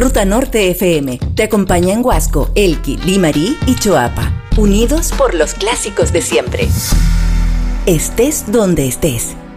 Ruta Norte FM te acompaña en Huasco, Elqui, Limarí y Choapa, unidos por los clásicos de siempre. Estés donde estés.